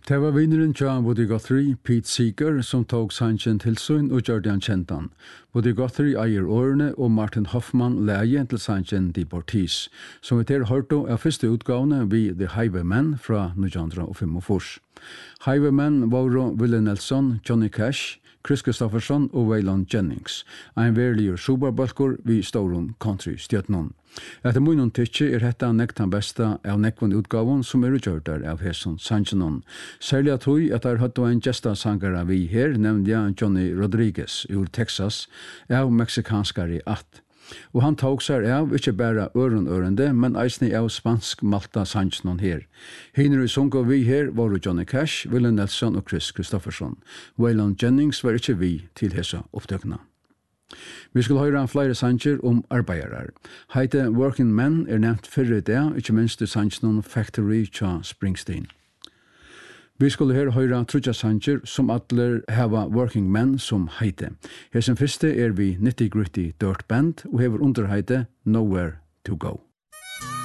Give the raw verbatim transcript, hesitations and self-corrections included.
Det var vinneren til Woody Guthrie, Pete Seeger, som tog sangen til søgn og gjør den kjentan. Woody Guthrie eier årene og Martin Hoffman leie til sangen Deportees, som vi til hørte av første utgavene vi The Highwaymen fra nitjan fimogfyrre. Highwaymen var Willie Nelson, Johnny Cash, Chris Christopherson og Waylon Jennings, ein verligur superbalkur vi stórum country-stjøtnum. Etter munnen tykkje er hetta nektan besta av nekvan utgavun som er utgjørtar av hesson sangenon. Særlig at hui at er hatt en gesta-sangara vi her, nevnte jeg Johnny Rodriguez ur Texas, av meksikanskari att. Og han tok seg av ikke bare øren-ørende, men eisne av spansk-malta sangenon her. Hinner i sunga vi her var Johnny Cash, Willie Nelson og Chris Christopherson. Waylon Jennings var ikke vi til hesa opptøkna. Vi skulle høre en flere sanger om arbeidarar. Heite Working Men er nevnt fyrre det, ikke minst i sangenon Factory tja Springsteen. Vi skulle her høre trutja sanger som atler hava Working Men som heite. Her som første er vi Nitty Gritty Dirt Band og hever underheite Nowhere to Go.